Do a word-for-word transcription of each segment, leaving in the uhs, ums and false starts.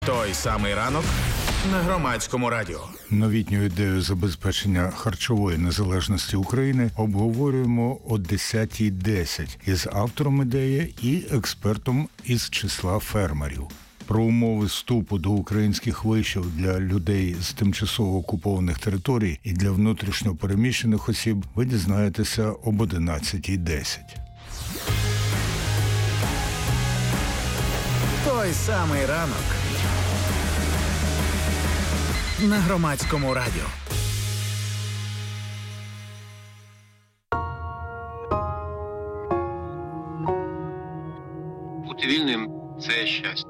Той самий ранок на Громадському радіо. Новітню ідею забезпечення харчової незалежності України обговорюємо о десятій десять із автором ідеї і експертом із числа фермерів. Про умови вступу до українських вишів для людей з тимчасово окупованих територій і для внутрішньо переміщених осіб ви дізнаєтеся об одинадцятій десять. Той самий ранок на Громадському радіо. Бути вільним – це щастя.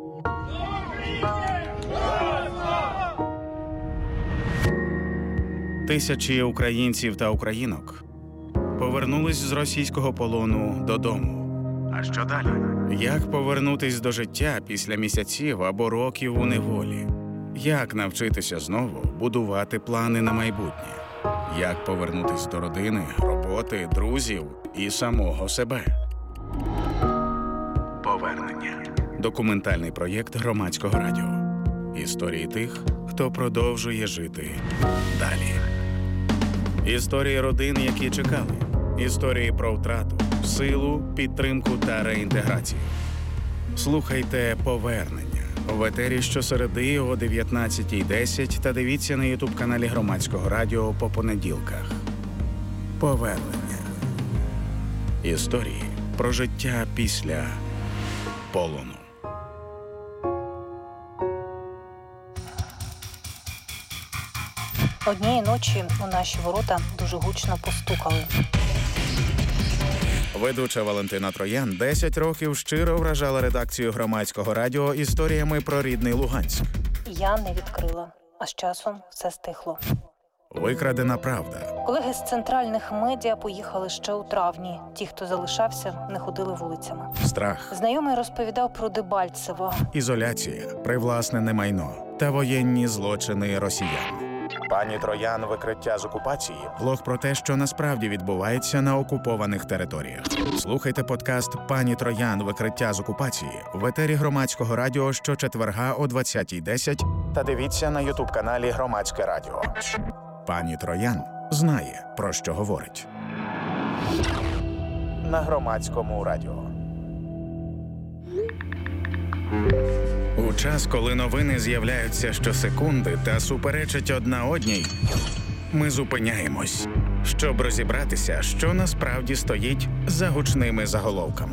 Тисячі українців та українок повернулись з російського полону додому. А що далі? Як повернутись до життя після місяців або років у неволі? Як навчитися знову будувати плани на майбутнє? Як повернутись до родини, роботи, друзів і самого себе? Повернення. Документальний проєкт Громадського радіо. Історії тих, хто продовжує жити далі. Історії родин, які чекали. Історії про втрату, силу, підтримку та реінтеграцію. Слухайте «Повернення» в етері щосереди о дев'ятнадцятій десять та дивіться на ютуб-каналі Громадського радіо по понеділках. Повернення. Історії про життя після полону. Однієї ночі у наші ворота дуже гучно постукали. Ведуча Валентина Троян десять років щиро вражала редакцію Громадського радіо історіями про рідний Луганськ. Я не відкрила, а з часом все стихло. Викрадена правда. Колеги з центральних медіа поїхали ще у травні. Ті, хто залишався, не ходили вулицями. Страх. Знайомий розповідав про Дебальцево. Ізоляція, привласнене майно та воєнні злочини росіян. Пані Троян «Викриття з окупації» – блог про те, що насправді відбувається на окупованих територіях. Слухайте подкаст «Пані Троян. Викриття з окупації» в етері Громадського радіо щочетверга о двадцятій десять та дивіться на ютуб-каналі Громадське радіо. Пані Троян знає, про що говорить. На Громадському радіо. У час, коли новини з'являються щосекунди та суперечать одна одній, ми зупиняємось, щоб розібратися, що насправді стоїть за гучними заголовками.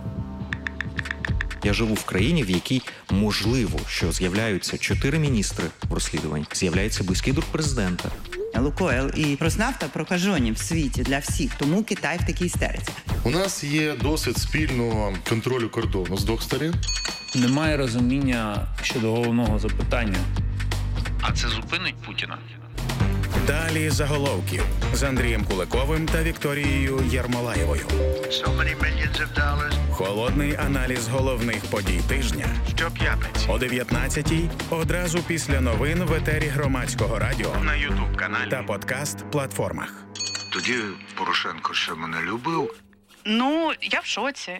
Я живу в країні, в якій можливо, що з'являються чотири міністри в розслідуванні, з'являється близький друг президента. Лукойл і Роснафта прокажені в світі для всіх, тому Китай в такій істериці. У нас є досвід спільного контролю кордону з двох сторін. Немає розуміння щодо головного запитання. А це зупинить Путіна? Далі заголовків з Андрієм Куликовим та Вікторією Єрмолаєвою. Холодний аналіз головних подій тижня щоп'ятниці о дев'ятнадцятій одразу після новин в етері Громадського радіо на ютуб-каналі та подкаст-платформах. Тоді Порошенко ще мене любив. Ну, я в шоці.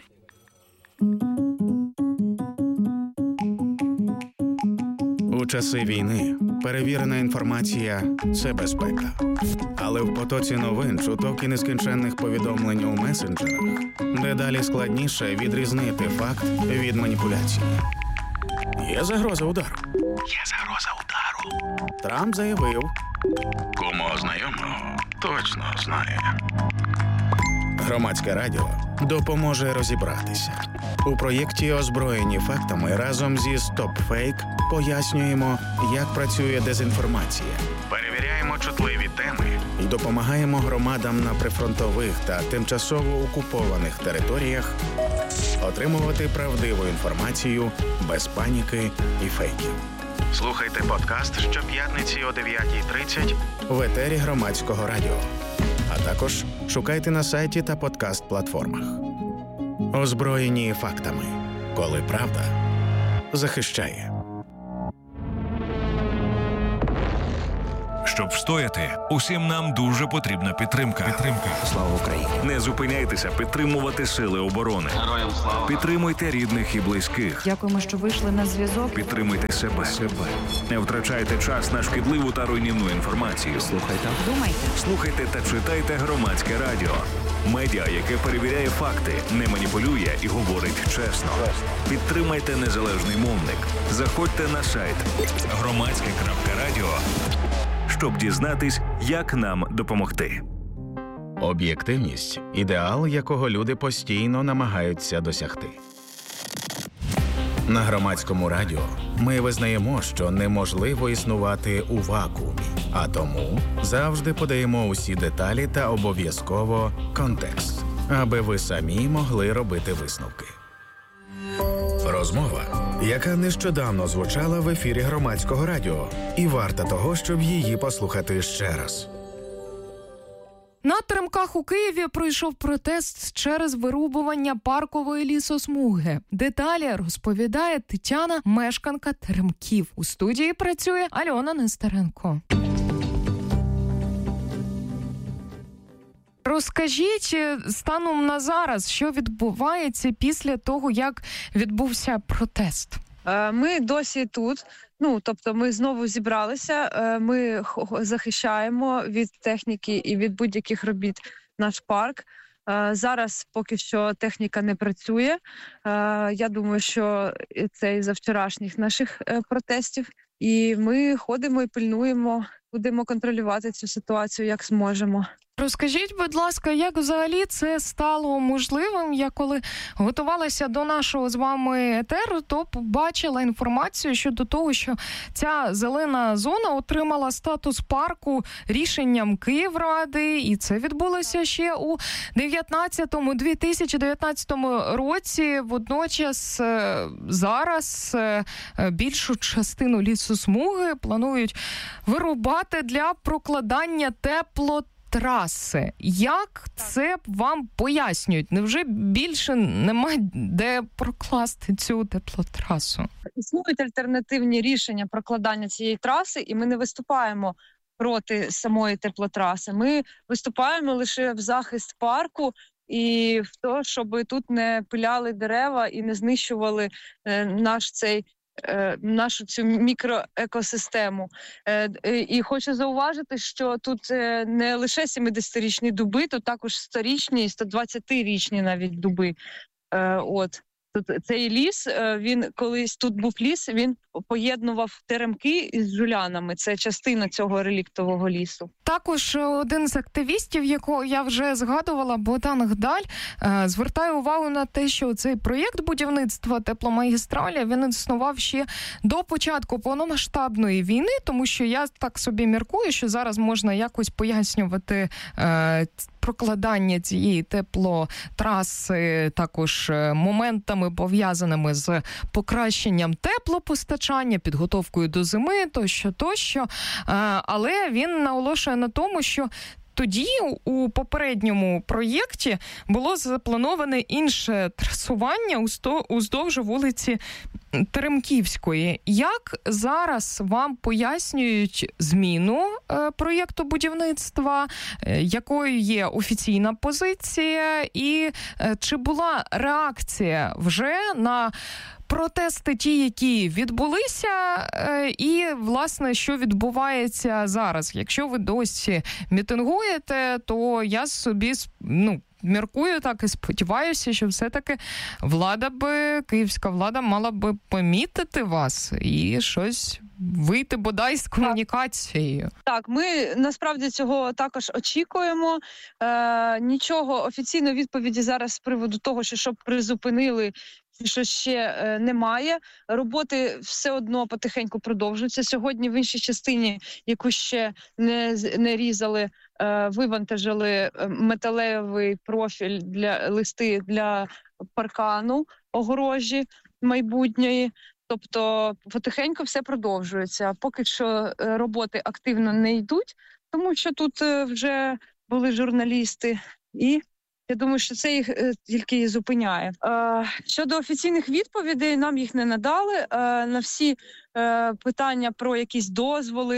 У часи війни перевірена інформація – це безпека. Але в потоці новин, чуток і нескінченних повідомлень у месенджерах дедалі складніше відрізнити факт від маніпуляції. Є загроза удару. Є загроза удару. Трамп заявив. Кому знайомого точно знає. Громадське радіо допоможе розібратися. У проєкті «Озброєні фактами» разом зі «Стоп-фейк» пояснюємо, як працює дезінформація. Перевіряємо чутливі теми і допомагаємо громадам на прифронтових та тимчасово окупованих територіях отримувати правдиву інформацію без паніки і фейків. Слухайте подкаст щоп'ятниці о дев'ятій тридцять в етері Громадського радіо. А також шукайте на сайті та подкаст-платформах. Озброєні фактами. Коли правда захищає. Щоб встояти, усім нам дуже потрібна підтримка. Підтримка. Слава Україні! Не зупиняйтеся підтримувати сили оборони. Героям слава! Підтримуйте рідних і близьких. Дякуємо, що вийшли на зв'язок. Підтримуйте себе. себе. Не втрачайте час на шкідливу та руйнівну інформацію. Слухайте. Думайте. Слухайте та читайте Громадське радіо. Медіа, яке перевіряє факти, не маніпулює і говорить чесно. Підтримайте незалежний мовник. Заходьте на сайт громадське крапка радіо, щоб дізнатись, як нам допомогти. Об'єктивність – ідеал, якого люди постійно намагаються досягти. На Громадському радіо ми визнаємо, що неможливо існувати у вакуумі, а тому завжди подаємо усі деталі та обов'язково контекст, аби ви самі могли робити висновки. Розмова, яка нещодавно звучала в ефірі Громадського радіо, і варта того, щоб її послухати ще раз. На Теремках у Києві пройшов протест через вирубування паркової лісосмуги. Деталі розповідає Тетяна, мешканка Теремків. У студії працює Альона Нестеренко. Розкажіть станом на зараз, що відбувається після того, як відбувся протест? Ми досі тут, ну, тобто ми знову зібралися, ми захищаємо від техніки і від будь-яких робіт наш парк. Зараз поки що техніка не працює. Я думаю, що це із-за вчорашніх наших протестів. І ми ходимо і пильнуємо, будемо контролювати цю ситуацію, як зможемо. Розкажіть, будь ласка, як взагалі це стало можливим? Я коли готувалася до нашого з вами етеру, то побачила інформацію щодо того, що ця зелена зона отримала статус парку рішенням Київради, і це відбулося ще у дві тисячі дев'ятнадцятому році. Водночас зараз більшу частину лісосмуги планують вирубати для прокладання тепло траси. Як це вам пояснюють? Невже більше немає де прокласти цю теплотрасу? Існують альтернативні рішення прокладання цієї траси, і ми не виступаємо проти самої теплотраси. Ми виступаємо лише в захист парку і в те, щоб тут не пиляли дерева і не знищували е, наш цей нашу цю мікроекосистему. І хочу зауважити, що тут не лише сімдесятирічні дуби, тут також сторічні і сто двадцятирічні навіть дуби. От. Тут цей ліс, він колись тут був ліс, він поєднував теремки із жулянами. Це частина цього реліктового лісу. Також один з активістів, якого я вже згадувала, Богдан Гдаль, звертає увагу на те, що цей проєкт будівництва тепломагістралі, він існував ще до початку повномасштабної війни, тому що я так собі міркую, що зараз можна якось пояснювати е, прокладання цієї теплотраси також моментами, пов'язаними з покращенням теплопостачання, підготовкою до зими, тощо, тощо. Але він наголошує на тому, що тоді у попередньому проєкті було заплановане інше трасування уздовж вулиці Теремківської. Як зараз вам пояснюють зміну е, проєкту будівництва, е, якою є офіційна позиція, і е, чи була реакція вже на протести ті, які відбулися, е, і, власне, що відбувається зараз? Якщо ви досі мітингуєте, то я собі, ну, міркую так і сподіваюся, що все-таки влада би, київська влада мала би помітити вас і щось вийти бодай з комунікацією. Так, ми насправді цього також очікуємо. Е, нічого офіційної відповіді зараз з приводу того, що щоб призупинили, що ще е, немає. Роботи все одно потихеньку продовжуються. Сьогодні в іншій частині, яку ще не, не різали, е, вивантажили металевий профіль для листи для паркану огорожі майбутньої. Тобто потихеньку все продовжується. Поки що роботи активно не йдуть, тому що тут вже були журналісти, і я думаю, що це їх тільки і зупиняє. Щодо офіційних відповідей, нам їх не надали. На всі питання про якісь дозволи,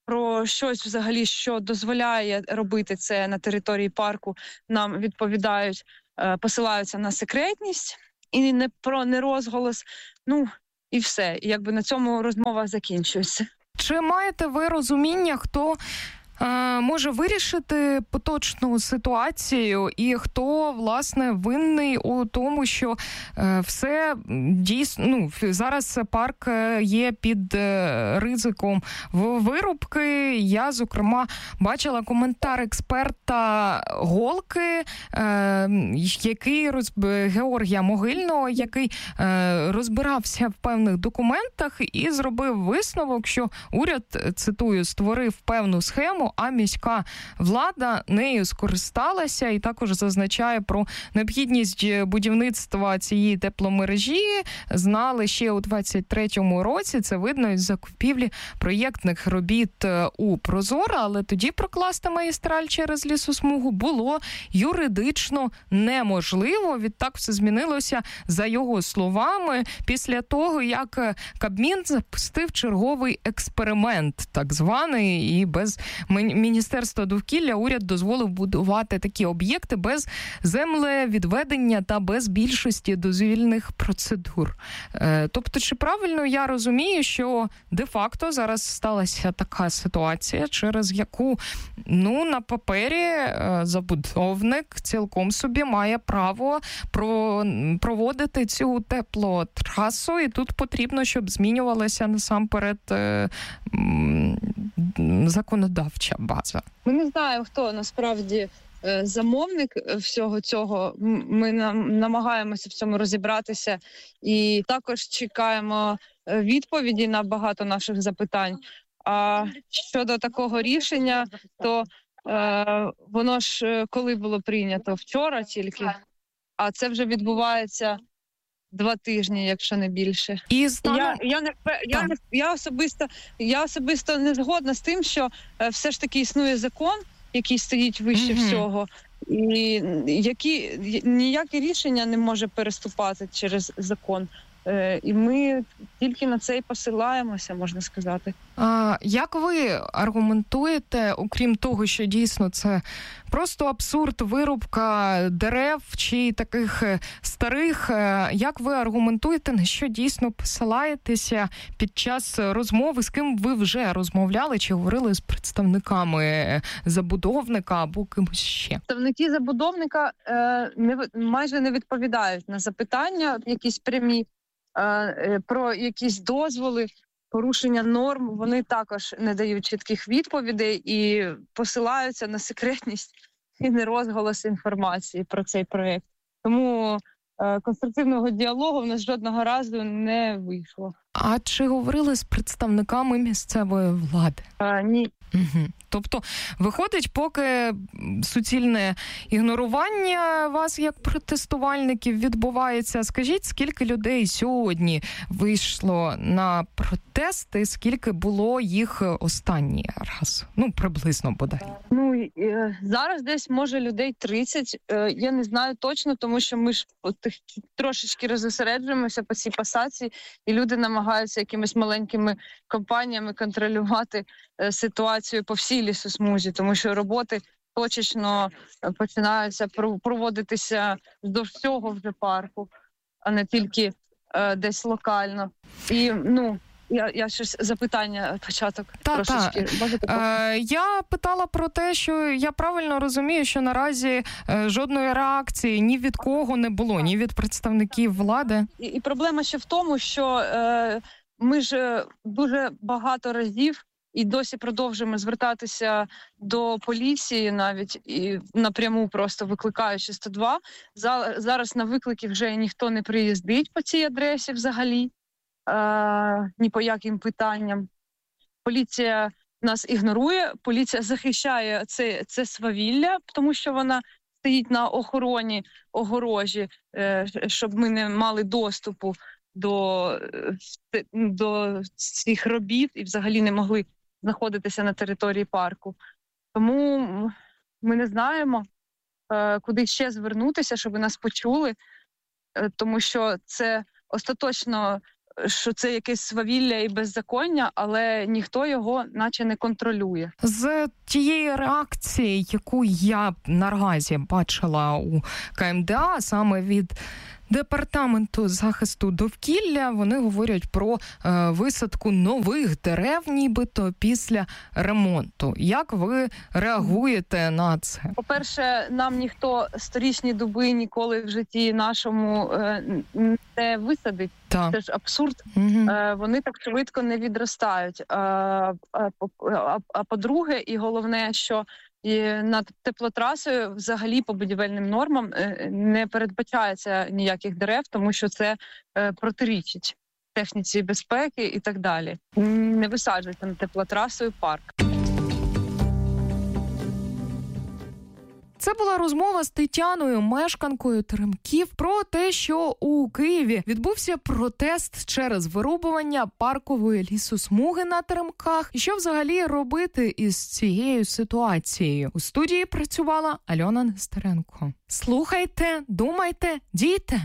про щось взагалі, що дозволяє робити це на території парку, нам відповідають, посилаються на секретність і не про нерозголос. Ну і все. І якби на цьому розмова закінчується. Чи маєте ви розуміння, хто може вирішити поточну ситуацію і хто, власне, винний у тому, що все дійсно, ну, зараз парк є під ризиком вирубки. Я, зокрема, бачила коментар експерта Голки, який роз... Георгія Могильного, який розбирався в певних документах і зробив висновок, що уряд, цитую, створив певну схему, а міська влада нею скористалася, і також зазначає про необхідність будівництва цієї тепломережі. Знали ще у двадцять третьому році, це видно із закупівлі проєктних робіт у Прозоро, але тоді прокласти магістраль через лісосмугу було юридично неможливо. Відтак все змінилося, за його словами, після того, як Кабмін запустив черговий експеримент, так званий, і без Міністерства довкілля уряд дозволив будувати такі об'єкти без землевідведення та без більшості дозвільних процедур. Тобто, чи правильно я розумію, що де-факто зараз сталася така ситуація, через яку, ну, на папері забудовник цілком собі має право про, проводити цю теплотрасу, і тут потрібно, щоб змінювалася насамперед е, м, законодавча база. Ми не знаємо, хто насправді замовник всього цього. Ми намагаємося в цьому розібратися і також чекаємо відповіді на багато наших запитань. А щодо такого рішення, то е, воно ж коли було прийнято? Вчора тільки, а це вже відбувається два тижні, якщо не більше. І стану... я, я, не, я, не, я, особисто, я особисто не згодна з тим, що е, все ж таки існує закон, який стоїть вище mm-hmm. всього, і які, ніяке рішення не може переступати через закон. Е, і ми тільки на це і посилаємося, можна сказати. А як ви аргументуєте, окрім того, що дійсно це просто абсурд, вирубка дерев чи таких старих, як ви аргументуєте, на що дійсно посилаєтеся під час розмови, з ким ви вже розмовляли чи говорили з представниками забудовника або кимось ще? Представники забудовника е, не, майже не відповідають на запитання, якісь прямі, е, про якісь дозволи, порушення норм, вони також не дають чітких відповідей і посилаються на секретність і нерозголос інформації про цей проєкт. Тому е, конструктивного діалогу в нас жодного разу не вийшло. А чи говорили з представниками місцевої влади? А, ні. Угу. Тобто, виходить, поки суцільне ігнорування вас як протестувальників відбувається. Скажіть, скільки людей сьогодні вийшло на протести, скільки було їх останній раз? Ну, приблизно, бодай. Ну, зараз десь, може, людей тридцять. Я не знаю точно, тому що ми ж трошечки розосереджуємося по цій пасації, і люди намагаються якимись маленькими компаніями контролювати ситуацію по всій лісосмузі, тому що роботи точечно починаються проводитися до всього вже парку, а не тільки е, десь локально. І, ну, я, я щось запитання початок та, трошечки. Та. Е, я питала про те, що я правильно розумію, що наразі е, жодної реакції ні від кого не було, ні від представників влади. І, і проблема ще в тому, що е, ми ж дуже багато разів і досі продовжуємо звертатися до поліції, навіть і напряму просто викликаючи сто два. Зараз на виклики вже ніхто не приїздить по цій адресі взагалі, е, ні по яким питанням. Поліція нас ігнорує, поліція захищає це, це свавілля, тому що вона стоїть на охороні, огорожі, е, щоб ми не мали доступу до, до цих робіт і взагалі не могли знаходитися на території парку. Тому ми не знаємо, куди ще звернутися, щоб нас почули, тому що це остаточно що це якесь свавілля і беззаконня, але ніхто його наче не контролює. З тієї реакції, яку я наразі бачила у ка ем де а, саме від Департаменту захисту довкілля, вони говорять про е, висадку нових дерев, нібито після ремонту. Як ви реагуєте на це? По-перше, нам ніхто сторічні дуби ніколи в житті нашому е, не висадить. Так. Це ж абсурд. Угу. Е, вони так швидко не відростають. А, а, а, а по-друге, і головне, що і над теплотрасою взагалі по будівельним нормам не передбачається ніяких дерев, тому що це протирічить техніці безпеки і так далі. Не висаджуйте над теплотрасою парк. Це була розмова з Тетяною, мешканкою Теремків, про те, що у Києві відбувся протест через вирубування паркової лісосмуги на Теремках. І що взагалі робити із цією ситуацією? У студії працювала Альона Нестеренко. Слухайте, думайте, дійте!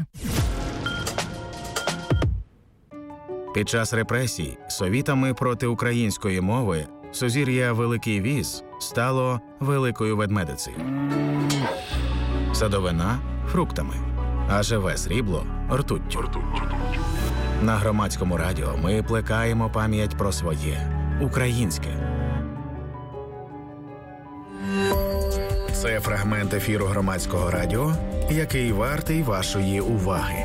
Під час репресій совітами проти української мови сузір'я Великий Віз стало Великою Ведмедицею. Садовина – фруктами, а живе срібло – ртуттю. На Громадському радіо ми плекаємо пам'ять про своє українське. Це фрагмент ефіру Громадського радіо, який вартий вашої уваги.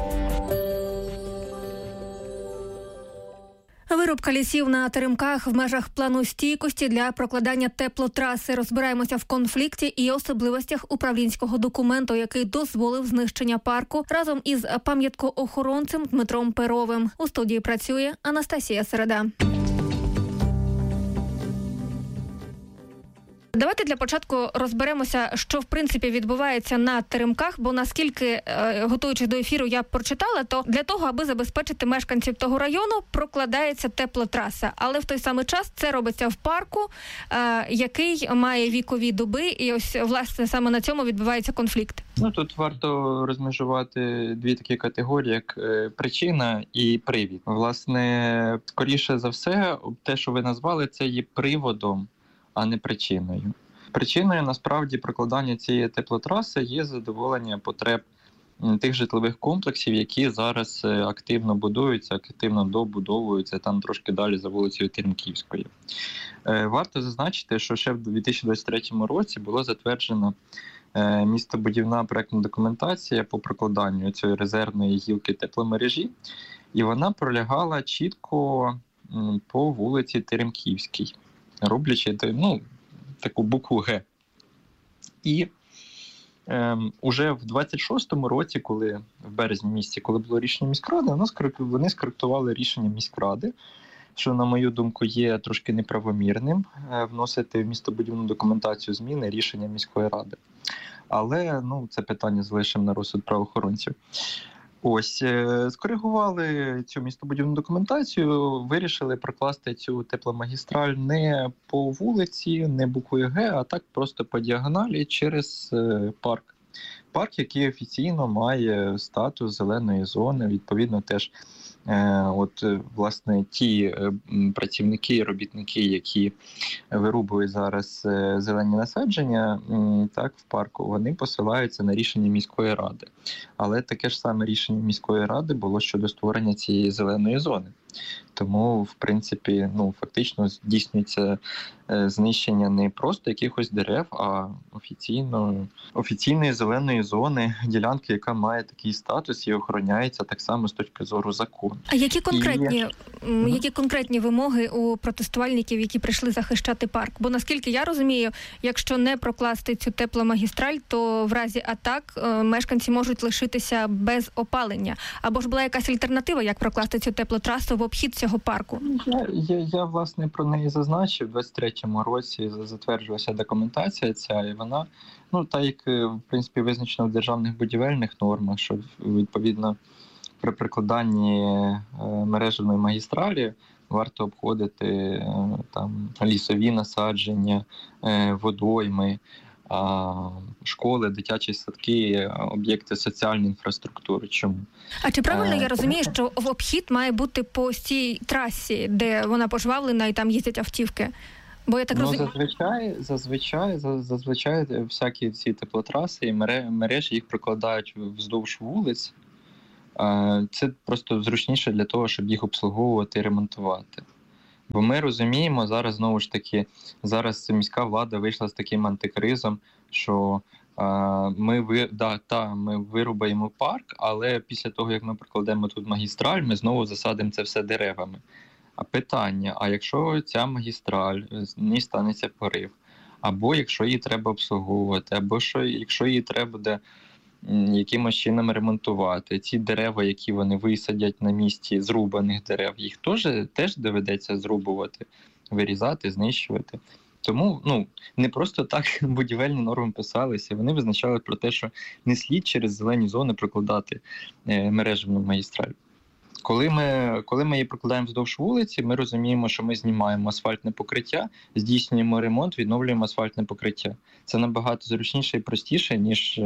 Вирубка лісів на Теремках в межах плану стійкості для прокладання теплотраси. Розбираємося в конфлікті і особливостях управлінського документу, який дозволив знищення парку, разом із пам'яткоохоронцем Дмитром Перовим. У студії працює Анастасія Середа. Давайте для початку розберемося, що в принципі відбувається на Теремках, бо наскільки, готуючись до ефіру, я прочитала, то для того, аби забезпечити мешканців того району, прокладається теплотраса. Але в той самий час це робиться в парку, який має вікові доби, і ось, власне, саме на цьому відбувається конфлікт. Ну, тут варто розмежувати дві такі категорії, як причина і привід. Власне, скоріше за все, те, що ви назвали, це є приводом, а не причиною. Причиною, насправді, прокладання цієї теплотраси є задоволення потреб тих житлових комплексів, які зараз активно будуються, активно добудовуються, там трошки далі за вулицею Теремківської. Варто зазначити, що ще в дві тисячі двадцять третьому році було затверджено містобудівна проектна документація по прокладанню цієї резервної гілки тепломережі, і вона пролягала чітко по вулиці Теремківській, роблячи ну, таку букву Г. І е, уже в двадцять шостому році, коли в березні місяці, коли було рішення міськради, вони скоректували рішення міськради, що, на мою думку, є трошки неправомірним е, вносити в містобудівну документацію зміни рішення міської ради. Але ну, це питання залишимо на розсуд правоохоронців. Ось, скоригували цю містобудівну документацію, вирішили прокласти цю тепломагістраль не по вулиці, не буквою Г, а так просто по діагоналі через парк. Парк, який офіційно має статус зеленої зони, відповідно теж от, власне, ті працівники і робітники, які вирубують зараз зелені насадження так, в парку, вони посилаються на рішення міської ради. Але таке ж саме рішення міської ради було щодо створення цієї зеленої зони. Тому, в принципі, ну, фактично здійснюється знищення не просто якихось дерев, а офіційно, офіційної зеленої зони, ділянки, яка має такий статус і охороняється так само з точки зору закону. А які конкретні, і... які конкретні вимоги у протестувальників, які прийшли захищати парк? Бо, наскільки я розумію, якщо не прокласти цю тепломагістраль, то в разі атак мешканці можуть лишитися без опалення. Або ж була якась альтернатива, як прокласти цю теплотрасу в обхід цього парку? Я, я, я власне, про неї зазначив. У двадцять третьому році затверджувалася документація ця, і вона, ну, так як, в принципі, визначено в державних будівельних нормах, що, відповідно, при прикладанні мережевої магістралі варто обходити там лісові насадження, водойми, школи, дитячі садки, об'єкти соціальної інфраструктури. Чому? А чи правильно я розумію, що в обхід має бути по цій трасі, де вона пожвавлена і там їздять автівки? Бо я так ну, розумію... зазвичай, зазвичай, зазвичай всякі ці теплотраси і мережі їх прокладають вздовж вулиць. Це просто зручніше для того, щоб їх обслуговувати і ремонтувати. Бо ми розуміємо, зараз, знову ж таки, зараз міська влада вийшла з таким антикризом, що а, ми, ви, да, та, ми вирубаємо парк, але після того, як ми прокладемо тут магістраль, ми знову засадимо це все деревами. А питання, а якщо ця магістраль, з неї станеться порив, або якщо її треба обслуговувати, або що, якщо її треба буде якимось чином ремонтувати, ці дерева, які вони висадять на місці зрубаних дерев, їх теж, теж доведеться зрубувати, вирізати, знищувати. Тому ну, не просто так будівельні норми писалися, вони визначали про те, що не слід через зелені зони прокладати е, мережевну магістраль. Коли ми, коли ми її прокладаємо вздовж вулиці, ми розуміємо, що ми знімаємо асфальтне покриття, здійснюємо ремонт, відновлюємо асфальтне покриття. Це набагато зручніше і простіше, ніж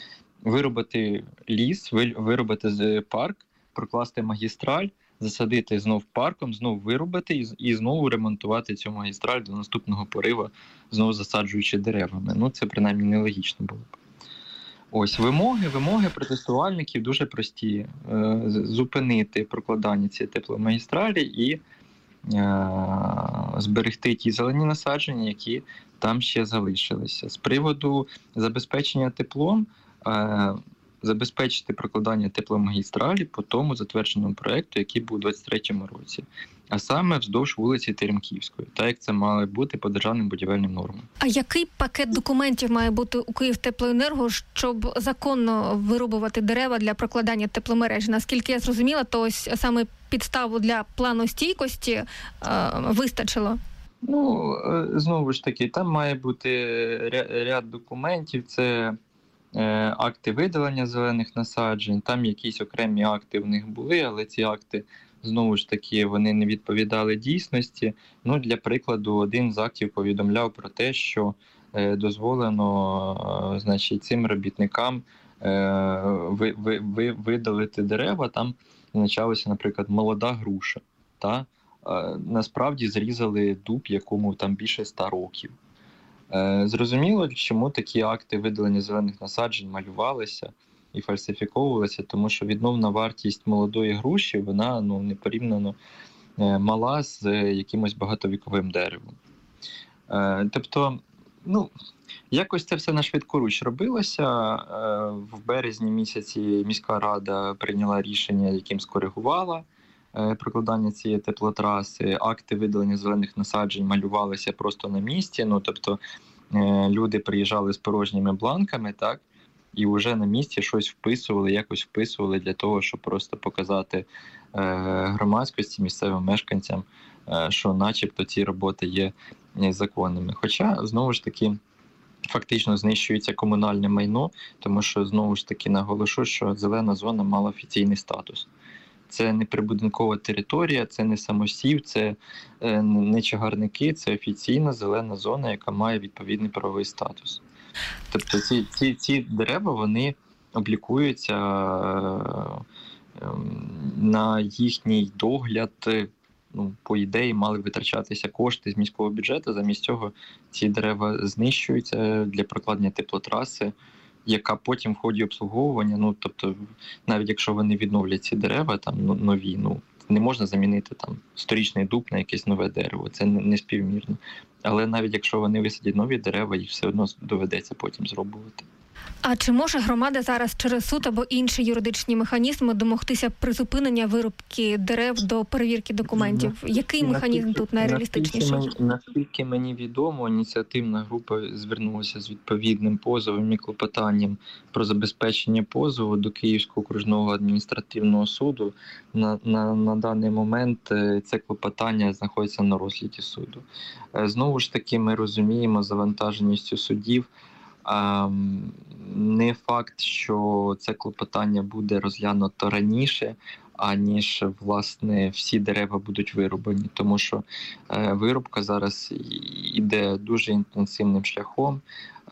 вирубати ліс, вирубати парк, прокласти магістраль, засадити знов парком, знов вирубати і, і знову ремонтувати цю магістраль до наступного пориву, знову засаджуючи деревами. Ну, це принаймні нелогічно було б. Ось, вимоги, вимоги протестувальників дуже прості. Е, зупинити прокладання цієї тепломагістралі і е, зберегти ті зелені насадження, які там ще залишилися. З приводу забезпечення теплом, е, забезпечити прокладання тепломагістралі по тому затвердженому проєкту, який був у двадцять третьому році. А саме вздовж вулиці Теремківської, так як це мало бути по державним будівельним нормам. А який пакет документів має бути у Київтеплоенерго, щоб законно вирубувати дерева для прокладання тепломережі? Наскільки я зрозуміла, то ось саме підставу для плану стійкості е, вистачило? Ну, знову ж таки, там має бути ряд документів, це е, акти видалення зелених насаджень, там якісь окремі акти в них були, але ці акти знову ж таки, вони не відповідали дійсності. Ну, для прикладу, один з актів повідомляв про те, що е, дозволено е, значить, цим робітникам е, ви, ви, ви, видалити дерева, там означалося, наприклад, молода груша. Та? Е, насправді зрізали дуб, якому там більше ста років. Е, зрозуміло, чому такі акти видалення зелених насаджень малювалися і фальсифіковувалися, тому що відновна вартість молодої груші, вона ну, не порівняно мала з якимось багатовіковим деревом. Е, тобто, ну, якось це все на швидкоруч робилося. Е, в березні місяці міська рада прийняла рішення, яким скоригувала е, прокладання цієї теплотраси. Акти видалення зелених насаджень малювалися просто на місці. Ну, тобто, е, люди приїжджали з порожніми бланками, так? І вже на місці щось вписували, якось вписували для того, щоб просто показати е, громадськості, місцевим мешканцям, е, що начебто ці роботи є законними. Хоча, знову ж таки, фактично знищується комунальне майно, тому що, знову ж таки, наголошу, що зелена зона мала офіційний статус. Це не прибудинкова територія, це не самосів, це е, не чагарники, це офіційна зелена зона, яка має відповідний правовий статус. Тобто ці, ці, ці дерева, вони облікуються е, на їхній догляд, ну, по ідеї, мали витрачатися кошти з міського бюджету, замість цього ці дерева знищуються для прокладення теплотраси, яка потім в ході обслуговування, ну, тобто, навіть якщо вони відновлять ці дерева, там, ну, нові, ну, не можна замінити там сторічний дуб на якесь нове дерево, це не, не співмірно. Але навіть якщо вони висадять нові дерева, їх все одно доведеться потім зробувати. А чи може громада зараз через суд або інші юридичні механізми домогтися призупинення вирубки дерев до перевірки документів? Який механізм наскільки, тут найреалістичніший? Наскільки, наскільки мені відомо, ініціативна група звернулася з відповідним позовом і клопотанням про забезпечення позову до Київського окружного адміністративного суду. На, на, на даний момент це клопотання знаходиться на розгляді суду. Знову ж таки, ми розуміємо завантаженістю судів. Не факт, що це клопотання буде розглянуто раніше, аніж, власне, всі дерева будуть вирубані, тому що вирубка зараз йде дуже інтенсивним шляхом.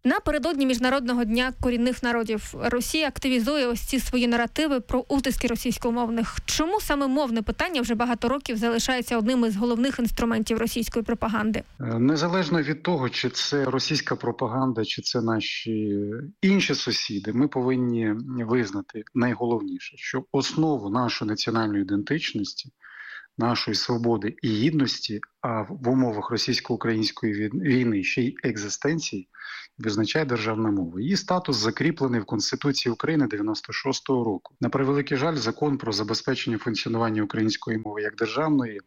Напередодні Міжнародного дня корінних народів Росія активізує ось ці свої наративи про утиски російськомовних. Чому саме мовне питання вже багато років залишається одним із головних інструментів російської пропаганди? Незалежно від того, чи це російська пропаганда, чи це наші інші сусіди, ми повинні визнати найголовніше, що основу нашої національної ідентичності, нашої свободи і гідності, а в умовах російсько-української війни ще й екзистенції, визначає державна мова. Її статус закріплений в Конституції України дев'яносто шостого року. На превеликий жаль, закон про забезпечення функціонування української мови як державної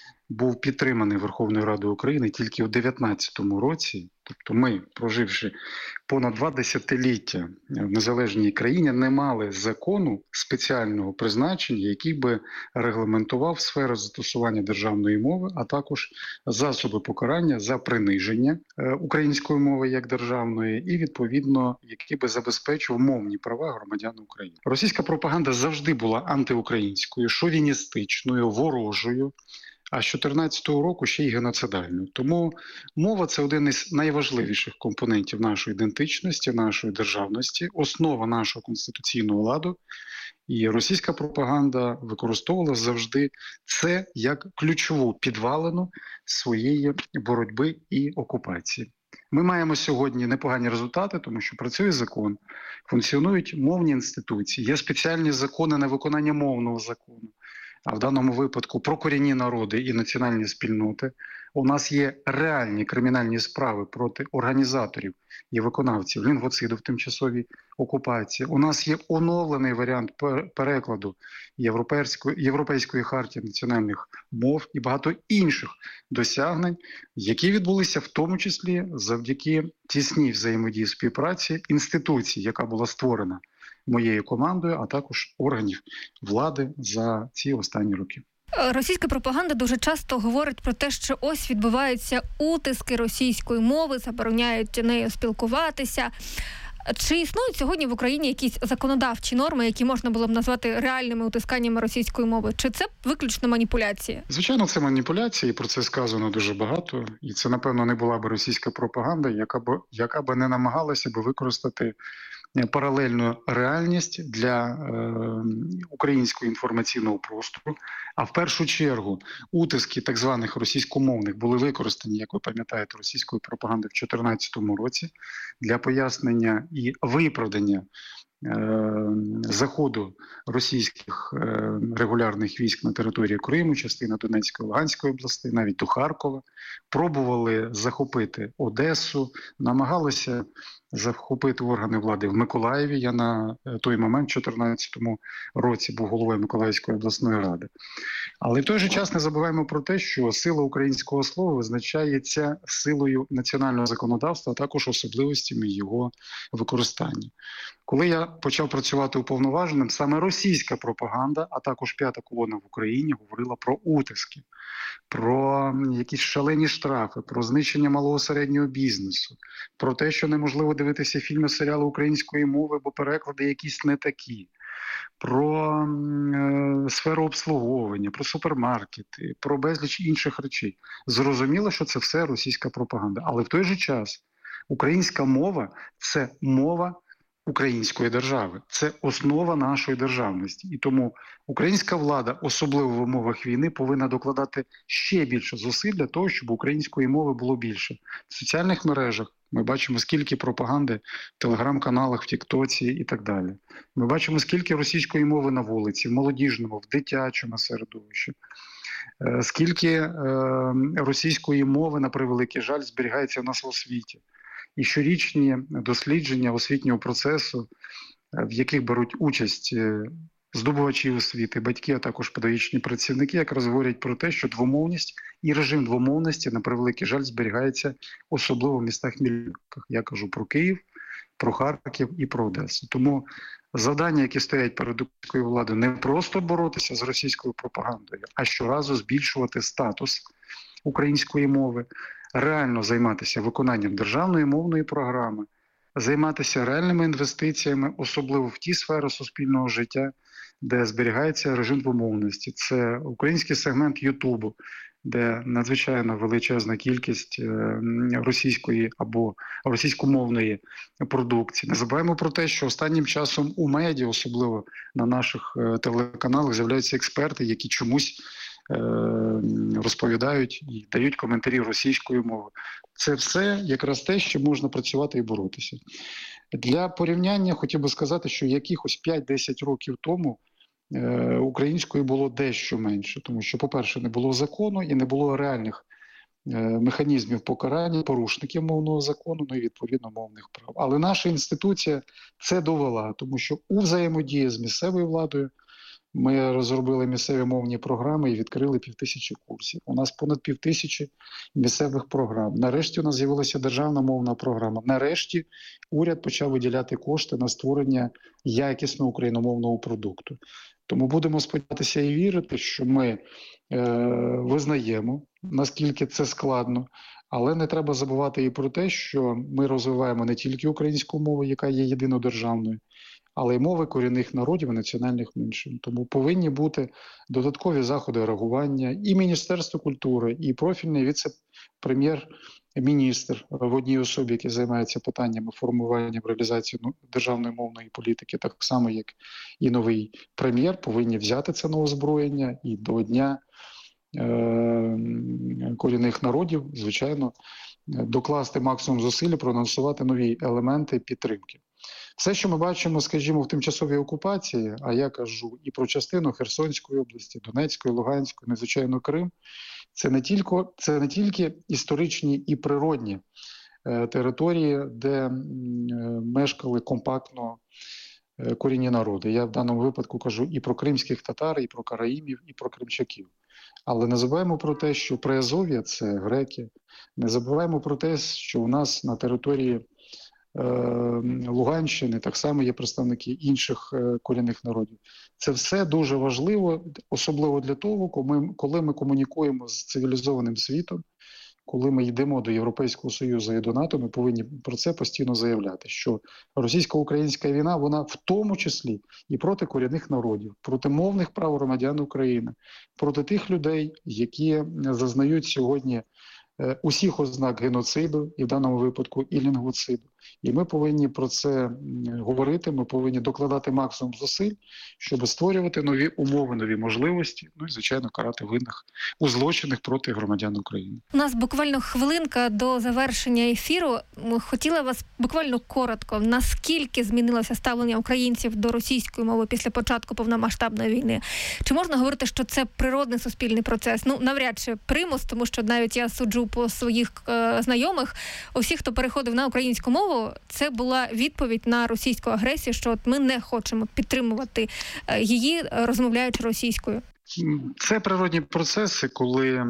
був підтриманий Верховною Радою України тільки у дев'ятнадцятому році. Тобто ми, проживши понад два десятиліття в незалежній країні, не мали закону спеціального призначення, який би регламентував сферу застосування державної мови, а також засоби покарання за приниження української мови як державної і, відповідно, який би забезпечував мовні права громадян України. Російська пропаганда завжди була антиукраїнською, шовіністичною, ворожою, а з чотирнадцятого року ще й геноцидальною. Тому мова – це один із найважливіших компонентів нашої ідентичності, нашої державності, основа нашого конституційного ладу. І російська пропаганда використовувала завжди це як ключову підвалину своєї боротьби і окупації. Ми маємо сьогодні непогані результати, тому що працює закон, функціонують мовні інституції, є спеціальні закони на виконання мовного закону. А в даному випадку про корінні народи і національні спільноти. У нас є реальні кримінальні справи проти організаторів і виконавців лінгвоциду в тимчасовій окупації. У нас є оновлений варіант перекладу Європейської, Європейської хартії національних мов і багато інших досягнень, які відбулися в тому числі завдяки тісній взаємодії співпраці інституцій, яка була створена моєю командою, а також органів влади за ці останні роки. Російська пропаганда дуже часто говорить про те, що ось відбуваються утиски російської мови, забороняють нею спілкуватися. Чи існують сьогодні в Україні якісь законодавчі норми, які можна було б назвати реальними утисканнями російської мови? Чи це виключно маніпуляції? Звичайно, це маніпуляції, про це сказано дуже багато. І це, напевно, не була б російська пропаганда, яка б, яка б не намагалася б використати паралельну реальність для е, українського інформаційного простору. А в першу чергу утиски так званих російськомовних були використані, як ви пам'ятаєте, російською пропагандою в дві тисячі чотирнадцятому році для пояснення і виправдання е, заходу російських е, регулярних військ на території Криму, частина Донецької, Луганської областей, навіть до Харкова. Пробували захопити Одесу, намагалися захопити органи влади в Миколаєві. Я на той момент, в дві тисячі чотирнадцятому році, був головою Миколаївської обласної ради. Але в той же час не забуваємо про те, що сила українського слова визначається силою національного законодавства, а також особливостями його використання. Коли я почав працювати уповноваженим, саме російська пропаганда, а також п'ята колона в Україні говорила про утиски, про якісь шалені штрафи, про знищення малого середнього бізнесу, про те, що неможливо дивитися фільми, серіали української мови, бо переклади якісь не такі, про е, сферу обслуговування, про супермаркети, про безліч інших речей. Зрозуміло, що це все російська пропаганда. Але в той же час українська мова – це мова української держави. Це основа нашої державності. І тому українська влада, особливо в умовах війни, повинна докладати ще більше зусиль для того, щоб української мови було більше. В соціальних мережах ми бачимо, скільки пропаганди в телеграм-каналах, в Тіктоці і так далі. Ми бачимо, скільки російської мови на вулиці, в молодіжному, в дитячому середовищі. Скільки е, російської мови, на превеликий жаль, зберігається в нас в освіті. І щорічні дослідження освітнього процесу, в яких беруть участь здобувачі освіти, батьки, а також педагогічні працівники, якраз говорять про те, що двомовність і режим двомовності, на превеликий жаль, зберігається особливо в містах-мільйонниках. Я кажу про Київ, про Харків і про Одесу. Тому завдання, які стоять перед українською владою, не просто боротися з російською пропагандою, а щоразу збільшувати статус української мови, реально займатися виконанням державної мовної програми, займатися реальними інвестиціями, особливо в ті сфери суспільного життя, де зберігається режим двомовності. Це український сегмент Ютубу, де надзвичайно величезна кількість російської або російськомовної продукції. Не забуваємо про те, що останнім часом у медіа, особливо на наших телеканалах, з'являються експерти, які чомусь розповідають і дають коментарі російською мовою. Це все якраз те, що можна працювати і боротися. Для порівняння хотів би сказати, що якихось п'ять-десять років тому української було дещо менше, тому що, по-перше, не було закону і не було реальних механізмів покарання порушників мовного закону, ну і відповідно мовних прав. Але наша інституція це довела, тому що у взаємодії з місцевою владою ми розробили місцеві мовні програми і відкрили півтисячі курсів. У нас понад півтисячі місцевих програм. Нарешті у нас з'явилася державна мовна програма. Нарешті уряд почав виділяти кошти на створення якісного україномовного продукту. Тому будемо сподіватися і вірити, що ми е, визнаємо, наскільки це складно, але не треба забувати і про те, що ми розвиваємо не тільки українську мову, яка є єдинодержавною, але й мови корінних народів і національних меншин. Тому повинні бути додаткові заходи реагування і Міністерство культури, і профільний віце-прем'єр-міністр в одній особі, який займається питаннями формування в реалізації державної мовної політики, так само, як і новий прем'єр, повинні взяти це на озброєння і до Дня е- корінних народів, звичайно, докласти максимум зусиль, проанонсувати нові елементи підтримки. Все, що ми бачимо, скажімо, в тимчасовій окупації, а я кажу і про частину Херсонської області, Донецької, Луганської, незвичайно Крим, це не тільки, це не тільки історичні і природні е, території, де е, мешкали компактно е, корінні народи. Я в даному випадку кажу і про кримських татар, і про караїмів, і про кримчаків. Але не забуваємо про те, що Приазов'я – це греки. Не забуваємо про те, що у нас на території Луганщини так само є представники інших корінних народів. Це все дуже важливо, особливо для того, коли ми комунікуємо з цивілізованим світом, коли ми йдемо до Європейського Союзу і до НАТО, ми повинні про це постійно заявляти, що російсько-українська війна, вона в тому числі і проти корінних народів, проти мовних прав громадян України, проти тих людей, які зазнають сьогодні усіх ознак геноциду, і в даному випадку і лінгвоциду. І ми повинні про це говорити, ми повинні докладати максимум зусиль, щоб створювати нові умови, нові можливості, ну і, звичайно, карати винних у злочинах проти громадян України. У нас буквально хвилинка до завершення ефіру. Хотіла вас буквально коротко, наскільки змінилося ставлення українців до російської мови після початку повномасштабної війни? Чи можна говорити, що це природний суспільний процес? Ну, навряд чи примус, тому що навіть я суджу по своїх е, знайомих, усі, хто переходив на українську мову, це була відповідь на російську агресію, що от ми не хочемо підтримувати її, розмовляючи російською. Це природні процеси, коли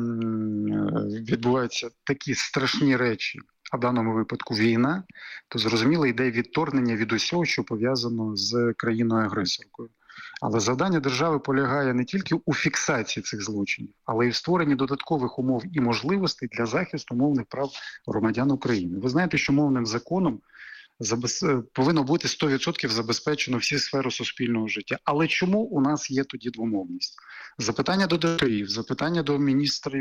відбуваються такі страшні речі, а в даному випадку війна, то зрозуміло йде відторгнення від усього, що пов'язано з країною-агресоркою. Але завдання держави полягає не тільки у фіксації цих злочинів, але й в створенні додаткових умов і можливостей для захисту мовних прав громадян України. Ви знаєте, що мовним законом забез... повинно бути сто відсотків забезпечено всі сфери суспільного життя. Але чому у нас є тоді двомовність? Запитання до директорів, запитання до міністрів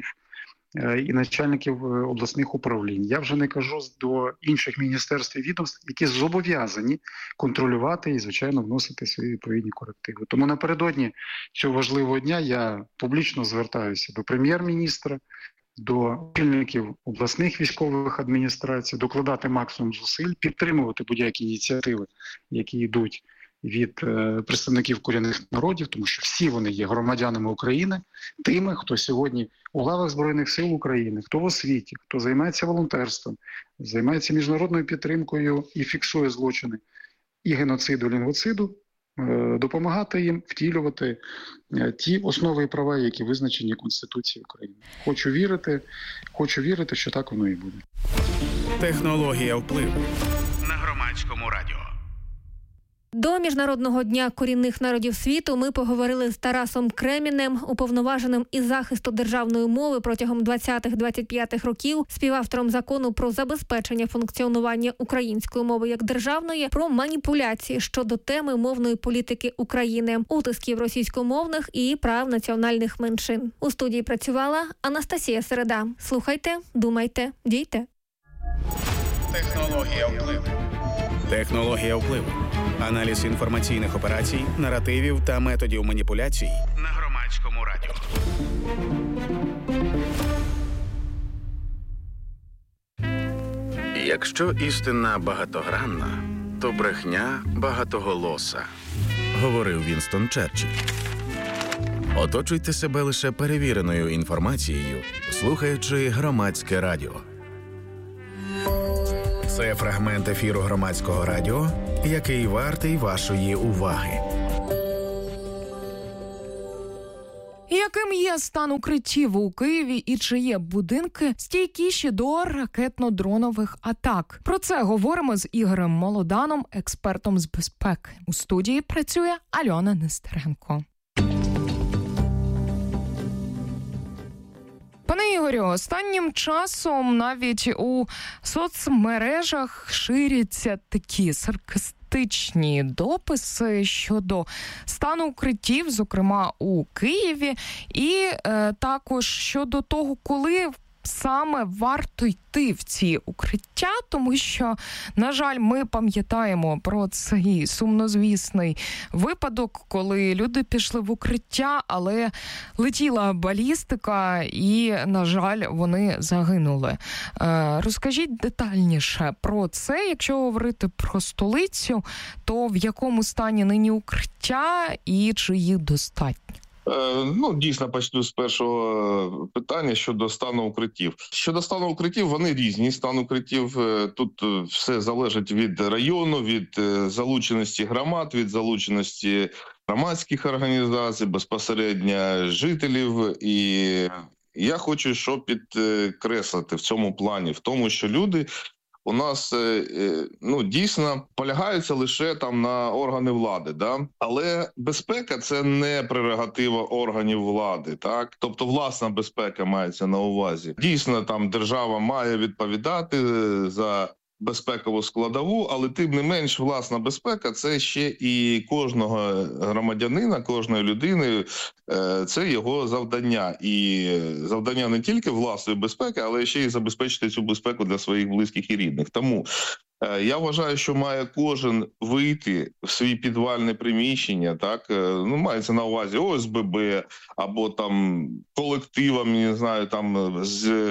і начальників обласних управлінь. Я вже не кажу до інших міністерств і відомств, які зобов'язані контролювати і, звичайно, вносити свої відповідні корективи. Тому напередодні цього важливого дня я публічно звертаюся до прем'єр-міністра, до очільників обласних військових адміністрацій, докладати максимум зусиль, підтримувати будь-які ініціативи, які йдуть від е, представників корінних народів, тому що всі вони є громадянами України, тими, хто сьогодні у лавах Збройних сил України, хто в освіті, хто займається волонтерством, займається міжнародною підтримкою і фіксує злочини і геноциду, і лінгвоциду, е, допомагати їм втілювати е, ті основи і права, які визначені Конституцією України. Хочу вірити, хочу вірити, що так воно і буде. Технологія впливу на Громадському радіо. До Міжнародного дня корінних народів світу ми поговорили з Тарасом Кремінем, уповноваженим із захисту державної мови протягом двадцятих-двадцять п'ятих років, співавтором закону про забезпечення функціонування української мови як державної, про маніпуляції щодо теми мовної політики України, утисків російськомовних і прав національних меншин. У студії працювала Анастасія Середа. Слухайте, думайте, дійте. Технологія впливу. Технологія впливу. Аналіз інформаційних операцій, наративів та методів маніпуляцій На Громадському радіо. Якщо істина багатогранна, то брехня багатоголоса, говорив Вінстон Черчилль. Оточуйте себе лише перевіреною інформацією, слухаючи Громадське радіо. Це фрагмент ефіру Громадського радіо, який вартий вашої уваги. Яким є стан укриттів у Києві і чи є будинки стійкіші до ракетно-дронових атак? Про це говоримо з Ігорем Молоданом, експертом з безпеки. У студії працює Альона Нестеренко. Пане Ігорю, останнім часом навіть у соцмережах ширяться такі саркастичні дописи щодо стану укриттів, зокрема у Києві, і е, також щодо того, коли саме варто йти в ці укриття, тому що, на жаль, ми пам'ятаємо про цей сумнозвісний випадок, коли люди пішли в укриття, але летіла балістика і, на жаль, вони загинули. Е, розкажіть детальніше про це, якщо говорити про столицю, то в якому стані нині укриття і чи їх достатньо? Ну, дійсно, почну з першого питання щодо стану укриттів. Щодо стану укриттів, вони різні. Стан укриттів, тут все залежить від району, від залученості громад, від залученості громадських організацій, безпосередньо жителів. І я хочу, що підкреслити в цьому плані, в тому, що люди у нас, ну, дійсно полягаються лише там на органи влади, да? Але безпека – це не прерогатива органів влади, так? Тобто власна безпека мається на увазі. Дійсно, там держава має відповідати за безпекову складову, але тим не менш власна безпека – це ще і кожного громадянина, кожної людини, це його завдання. І завдання не тільки власної безпеки, але ще й забезпечити цю безпеку для своїх близьких і рідних. Тому я вважаю, що має кожен вийти в свій підвальне приміщення, так, ну, мається на увазі О С Б Б або там колективом, не знаю, там з,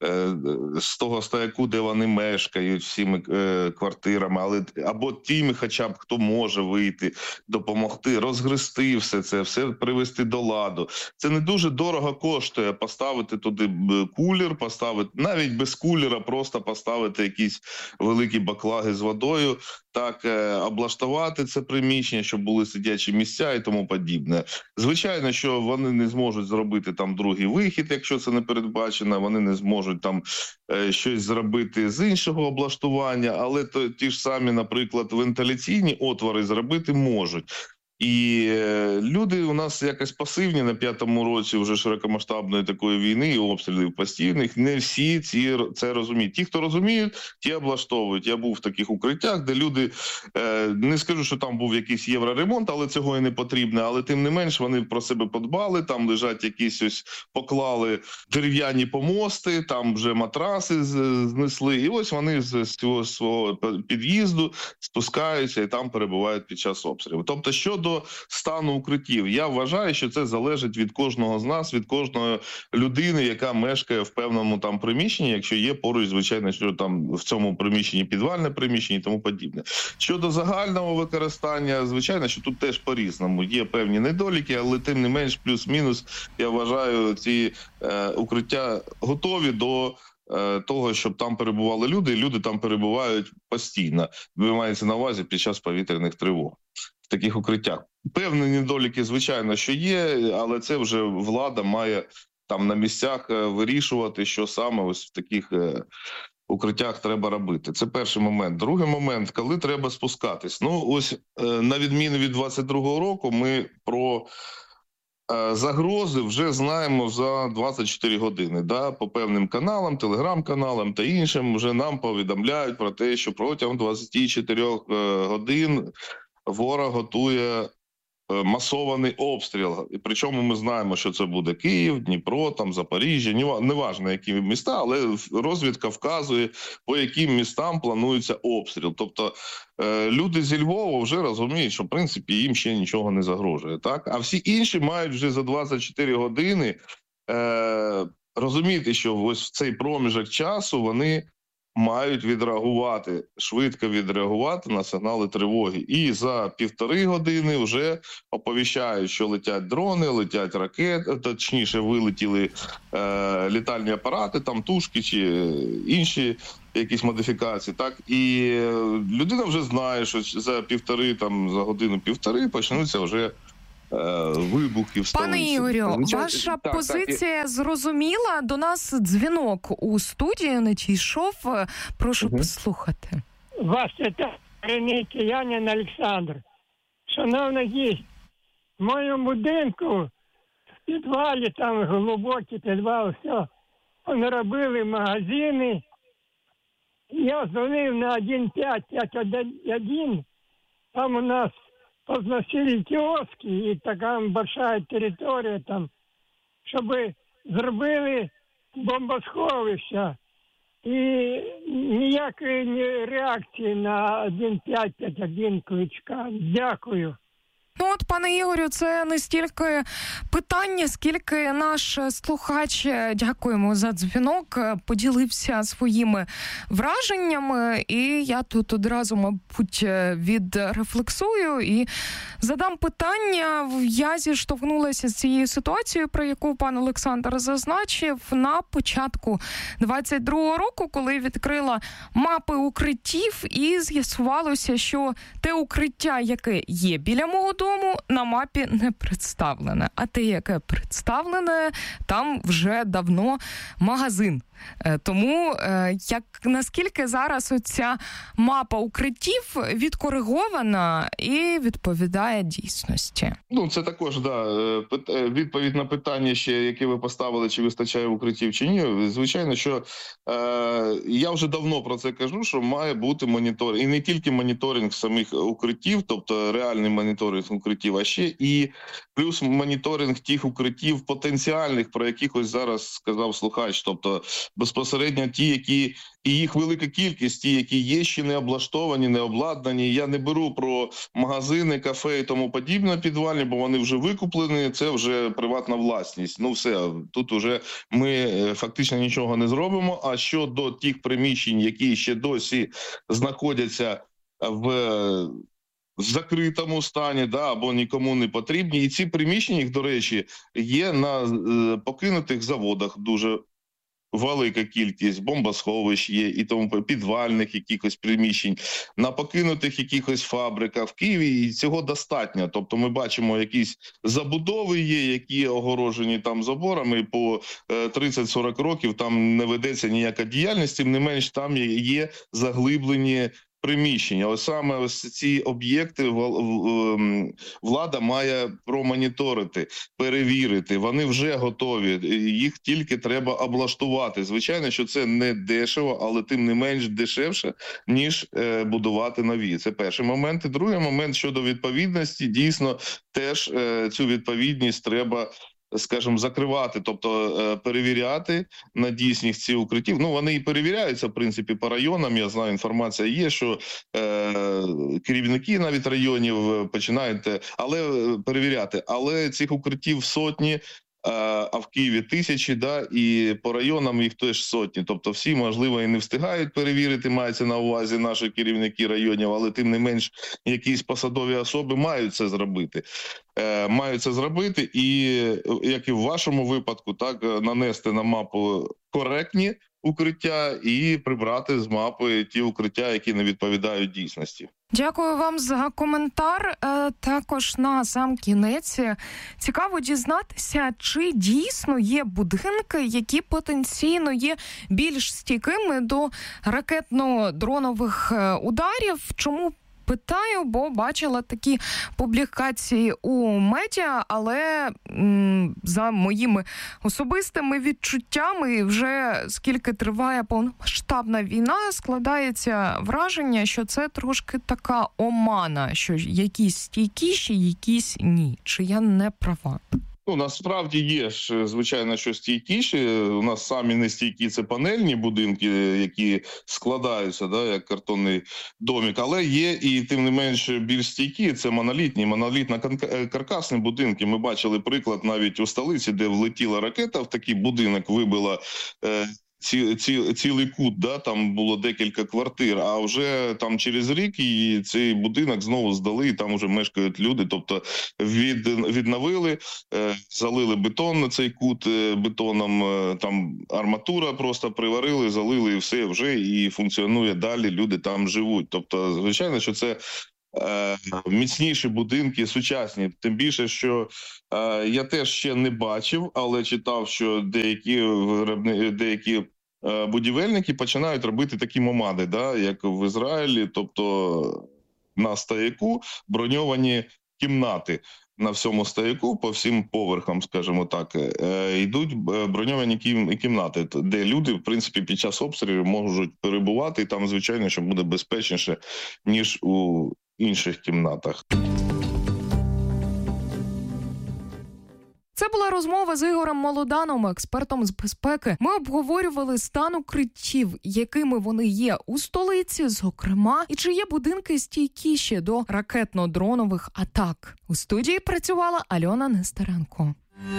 з того стояку, де вони мешкають, всіми квартирами, але або тими, хоча б хто може вийти, допомогти, розгрести все це, все привести до ладу. Це не дуже дорого коштує поставити туди кулер, поставити навіть без кулера, просто поставити якісь великі баклаги з водою, так, облаштувати це приміщення, щоб були сидячі місця і тому подібне. Звичайно, що вони не зможуть зробити там другий вихід, якщо це не передбачено, вони не зможуть там е, щось зробити з іншого облаштування, але то, ті ж самі, наприклад, вентиляційні отвори зробити можуть. І люди у нас якось пасивні на п'ятому році вже широкомасштабної такої війни і обстрілів постійних. Не всі ці це розуміють. Ті, хто розуміють, ті облаштовують. Я був в таких укриттях, де люди, не скажу, що там був якийсь євроремонт, але цього і не потрібно. Але тим не менш вони про себе подбали, там лежать якісь ось, поклали дерев'яні помости, там вже матраси знесли. І ось вони з цього свого під'їзду спускаються і там перебувають під час обстрілу. Тобто, щодо До стану укриттів, я вважаю, що це залежить від кожного з нас, від кожної людини, яка мешкає в певному там приміщенні, якщо є поруч, звичайно, що там в цьому приміщенні підвальне приміщення і тому подібне. Щодо загального використання, звичайно, що тут теж по-різному. Є певні недоліки, але тим не менш, плюс-мінус, я вважаю, ці е, укриття готові до того, щоб там перебували люди, і люди там перебувають постійно. Ви маєте на увазі під час повітряних тривог. В таких укриттях. Певні недоліки, звичайно, що є, але це вже влада має там на місцях вирішувати, що саме ось в таких укриттях треба робити. Це перший момент. Другий момент, коли треба спускатись. Ну, ось, на відміну від двадцять другого року, ми про загрози вже знаємо за двадцять чотири години. Да? По певним каналам, телеграм-каналам та іншим вже нам повідомляють про те, що протягом двадцять чотири годин ворог готує масований обстріл. І причому ми знаємо, що це буде Київ, Дніпро, там Запоріжжя, неважно, які міста, але розвідка вказує, по яким містам планується обстріл. Тобто люди зі Львова вже розуміють, що в принципі їм ще нічого не загрожує. Так? А всі інші мають вже за двадцять чотири години е- розуміти, що ось в цей проміжок часу вони мають відреагувати, швидко відреагувати на сигнали тривоги. І за півтори години вже оповіщають, що летять дрони, летять ракети, точніше вилетіли е, літальні апарати, там тушки чи інші якісь модифікації. Так? І людина вже знає, що за півтори, там, за годину-півтори почнуться вже вибухи в столиці. Пане Ігорю, Звичайно, ваша так, позиція так, і... зрозуміла. До нас дзвінок у студії не дійшов. Прошу угу. послухати. Вас це Киянин Олександр. Шановний гість, в моєму будинку в підвалі, там глибокий підвал, все, вони робили магазини. Я дзвонив на один п'ять п'ять один, там у нас позносили киоски, і така большая територія там, щоб зробили бомбосховища. І ніякої реакції на один п'ять п'ять один Кличка. Дякую. Ну от, пане Ігорю, це не стільки питання, скільки наш слухач, дякуємо за дзвінок, поділився своїми враженнями. І я тут одразу, мабуть, відрефлексую і задам питання. Я зіштовхнулася з цією ситуацією, про яку пан Олександр зазначив, на початку двадцять другого року, коли відкрила мапи укриттів, і з'ясувалося, що те укриття, яке є біля мого дому, на мапі не представлене. А те, яке представлене, там вже давно магазин. Тому як наскільки зараз оця мапа укриттів відкоригована і відповідає дійсності? Ну, це також, да, відповідь на питання ще, яке ви поставили, чи вистачає укриттів, чи ні. Звичайно, що е, я вже давно про це кажу, що має бути моніторинг. І не тільки моніторинг самих укриттів, тобто реальний моніторинг укриттів, а ще і плюс моніторинг тих укриттів потенціальних, про яких ось зараз сказав слухач, тобто безпосередньо ті, які, і їх велика кількість, ті, які є ще не облаштовані, не обладнані. Я не беру про магазини, кафе і тому подібне підвальні, бо вони вже викуплені, це вже приватна власність. Ну все, тут вже ми фактично нічого не зробимо. А щодо тих приміщень, які ще досі знаходяться в... в закритому стані, да, або нікому не потрібні. І ці приміщення, їх, до речі, є на е, покинутих заводах дуже велика кількість, бомбосховищ є, і тому підвальних якихось приміщень, на покинутих якихось фабриках в Києві, і цього достатньо. Тобто ми бачимо, якісь забудови є, які огорожені там заборами, по тридцять-сорок років там не ведеться ніяка діяльність, тим не менш там є заглиблені приміщення. Ось саме ось ці об'єкти влада має промоніторити, перевірити. Вони вже готові, їх тільки треба облаштувати. Звичайно, що це не дешево, але тим не менш дешевше, ніж е, будувати нові. Це перший момент. І другий момент щодо відповідності, дійсно, теж е, цю відповідність треба, скажімо, закривати, тобто перевіряти на дійсність ці укриттів. Ну, вони і перевіряються, в принципі, по районам. Я знаю, інформація є, що е, керівники навіть районів починають, але перевіряти. Але цих укриттів сотні, а в Києві тисячі, да, і по районам їх теж сотні. Тобто всі, можливо, і не встигають перевірити, мається на увазі наші керівники районів, але тим не менш якісь посадові особи мають це зробити. Е, мають це зробити і, як і в вашому випадку, так, нанести на мапу коректні укриття і прибрати з мапи ті укриття, які не відповідають дійсності. Дякую вам за коментар. Також на сам кінець цікаво дізнатися, чи дійсно є будинки, які потенційно є більш стійкими до ракетно-дронових ударів. Чому питаю, бо бачила такі публікації у медіа, але м, за моїми особистими відчуттями, вже скільки триває повномасштабна війна, складається враження, що це трошки така омана, що якісь стійкіші, якісь ні. Чи я не права? Ну, насправді є ж, звичайно, що стійкіші. У нас самі не стійкі – це панельні будинки, які складаються, да, як картонний домик. Але є і, тим не менш, більш стійкі – це монолітні, монолітно-каркасні будинки. Ми бачили приклад навіть у столиці, де влетіла ракета в такий будинок, вибила е- Ці, ці, цілий кут, да, там було декілька квартир, а вже там через рік і цей будинок знову здали, і там вже мешкають люди. Тобто від, відновили, е, залили бетон на цей кут е, бетоном, е, там арматура просто приварили, залили і все вже, і функціонує далі, люди там живуть. Тобто, звичайно, що це е, міцніші будинки, сучасні. Тим більше, що е, я теж ще не бачив, але читав, що деякі виробни, деякі будівельники починають робити такі мамади, да, як в Ізраїлі, тобто на стояку броньовані кімнати. На всьому стояку, по всім поверхам, скажімо так, йдуть броньовані кімнати, де люди, в принципі, під час обстрілів можуть перебувати, і там, звичайно, що буде безпечніше, ніж у інших кімнатах. Це була розмова з Ігорем Молоданом, експертом з безпеки. Ми обговорювали стан укриттів, якими вони є у столиці, зокрема, і чи є будинки стійкіші до ракетно-дронових атак. У студії працювала Альона Нестеренко.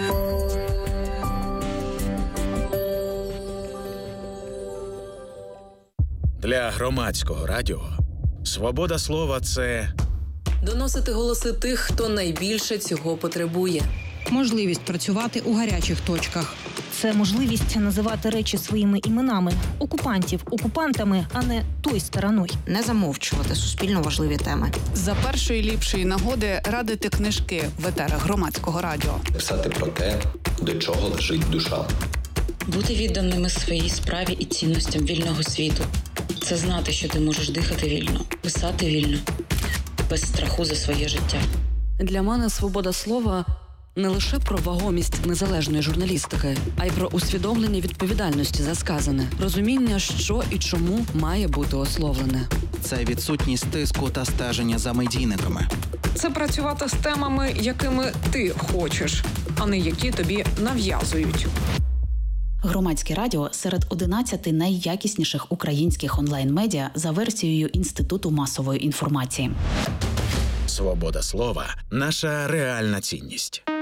Для громадського радіо свобода слова – це доносити голоси тих, хто найбільше цього потребує. Можливість працювати у гарячих точках. Це можливість називати речі своїми іменами. Окупантів окупантами, а не той стороною. Не замовчувати суспільно важливі теми. За першої ліпшої нагоди радити книжки в етерах громадського радіо. Писати про те, до чого лежить душа. Бути відданими своїй справі і цінностям вільного світу. Це знати, що ти можеш дихати вільно, писати вільно, без страху за своє життя. Для мене свобода слова – не лише про вагомість незалежної журналістики, а й про усвідомлення відповідальності за сказане, розуміння, що і чому має бути ословлене. Це відсутність тиску та стеження за медійниками. Це працювати з темами, якими ти хочеш, а не які тобі нав'язують. Громадське радіо серед одинадцяти найякісніших українських онлайн-медіа за версією Інституту масової інформації. Свобода слова – наша реальна цінність.